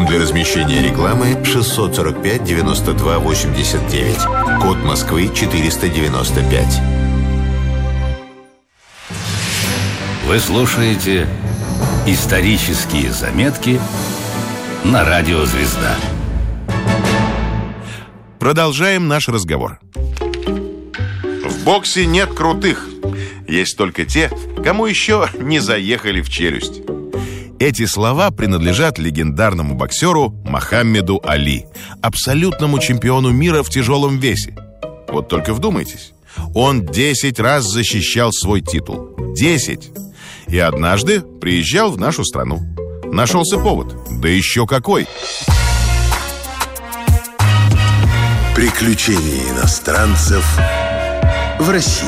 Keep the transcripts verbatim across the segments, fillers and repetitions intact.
Для размещения рекламы шестьсот сорок пять девяносто два восемьдесят девять. Код Москвы четыреста девяносто пять. Вы слушаете «Исторические заметки» на радио «Звезда». Продолжаем наш разговор. В боксе нет крутых. Есть только те, кому еще не заехали в челюсть. Эти слова принадлежат легендарному боксеру Мохаммеду Али, абсолютному чемпиону мира в тяжелом весе. Вот только вдумайтесь, он десять раз защищал свой титул. Десять! И однажды приезжал в нашу страну. Нашелся повод. Да еще какой! Приключения иностранцев в России.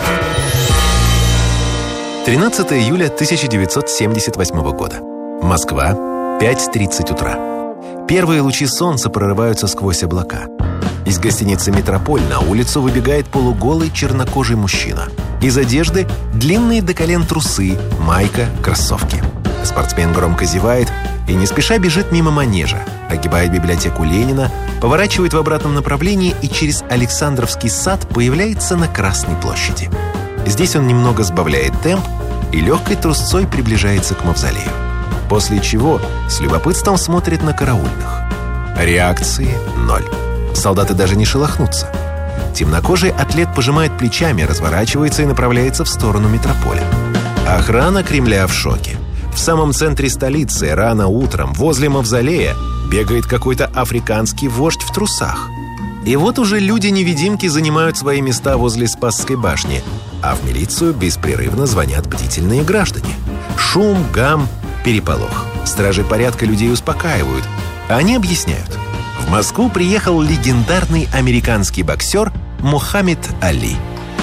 тринадцатого июля тысяча девятьсот семьдесят восьмого года. Москва, пять тридцать утра. Первые лучи солнца прорываются сквозь облака. Из гостиницы «Метрополь» на улицу выбегает полуголый чернокожий мужчина. Из одежды длинные до колен трусы, майка, кроссовки. Спортсмен громко зевает и не спеша бежит мимо манежа, огибает библиотеку Ленина, поворачивает в обратном направлении и через Александровский сад появляется на Красной площади. Здесь он немного сбавляет темп и легкой трусцой приближается к мавзолею. После чего с любопытством смотрит на караульных. Реакции ноль. Солдаты даже не шелохнутся. Темнокожий атлет пожимает плечами, разворачивается и направляется в сторону Метрополя. Охрана Кремля в шоке. В самом центре столицы рано утром возле мавзолея бегает какой-то африканский вождь в трусах. И вот уже люди-невидимки занимают свои места возле Спасской башни, а в милицию беспрерывно звонят бдительные граждане. Шум, гам, переполох. Стражи порядка людей успокаивают. Они объясняют. В Москву приехал легендарный американский боксер Мохаммед Али.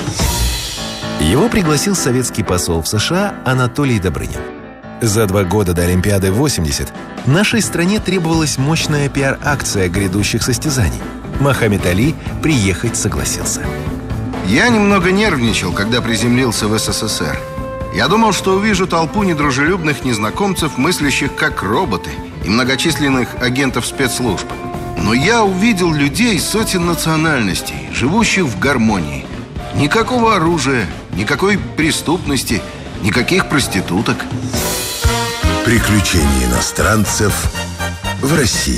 Его пригласил советский посол в США Анатолий Добрынин. За два года до Олимпиады восемьдесят нашей стране требовалась мощная пиар-акция грядущих состязаний. Мохаммед Али приехать согласился. Я немного нервничал, когда приземлился в СССР. Я думал, что увижу толпу недружелюбных незнакомцев, мыслящих как роботы, и многочисленных агентов спецслужб. Но я увидел людей сотен национальностей, живущих в гармонии. Никакого оружия, никакой преступности, никаких проституток. Приключения иностранцев в России.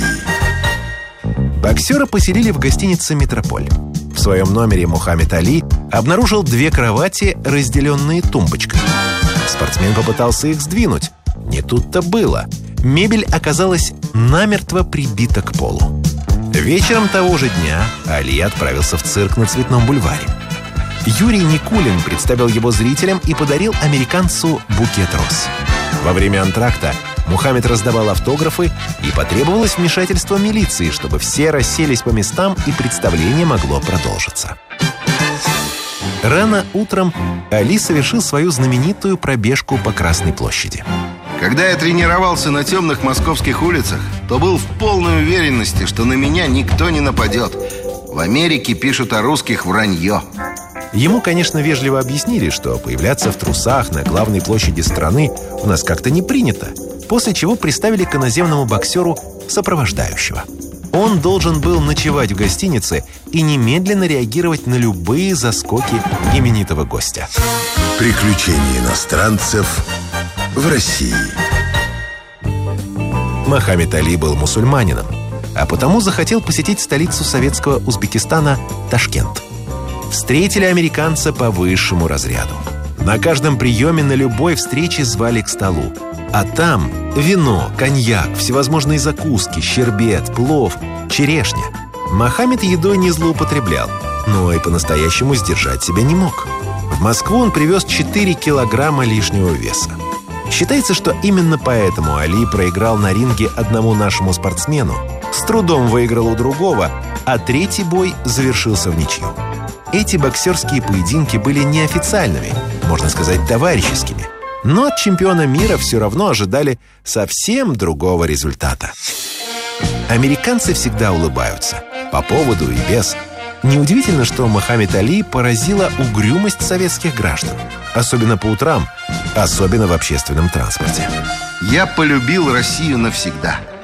Боксера поселили в гостинице «Метрополь». В своем номере Мохаммед Али обнаружил две кровати, разделенные тумбочкой. Спортсмен попытался их сдвинуть. Не тут-то было. Мебель оказалась намертво прибита к полу. Вечером того же дня Али отправился в цирк на Цветном бульваре. Юрий Никулин представил его зрителям и подарил американцу букет роз. Во время антракта Мохаммед раздавал автографы, и потребовалось вмешательство милиции, чтобы все расселись по местам и представление могло продолжиться. Рано утром Али совершил свою знаменитую пробежку по Красной площади. Когда я тренировался на темных московских улицах, то был в полной уверенности, что на меня никто не нападет. В Америке пишут о русских вранье. Ему, конечно, вежливо объяснили, что появляться в трусах на главной площади страны у нас как-то не принято, после чего приставили к иноземному боксеру сопровождающего. Он должен был ночевать в гостинице и немедленно реагировать на любые заскоки именитого гостя. Приключения иностранцев в России. Мохаммед Али был мусульманином, а потому захотел посетить столицу советского Узбекистана Ташкент. Встретили американца по высшему разряду. На каждом приеме, на любой встрече звали к столу. А там вино, коньяк, всевозможные закуски, щербет, плов, черешня. Мохаммед едой не злоупотреблял, но и по-настоящему сдержать себя не мог. В Москву он привез четыре килограмма лишнего веса. Считается, что именно поэтому Али проиграл на ринге одному нашему спортсмену, с трудом выиграл у другого, а третий бой завершился в ничью. Эти боксерские поединки были неофициальными, можно сказать, товарищескими. Но от чемпиона мира все равно ожидали совсем другого результата. Американцы всегда улыбаются, по поводу и без. Неудивительно, что Мохаммед Али поразила угрюмость советских граждан. Особенно по утрам, особенно в общественном транспорте. Я полюбил Россию навсегда.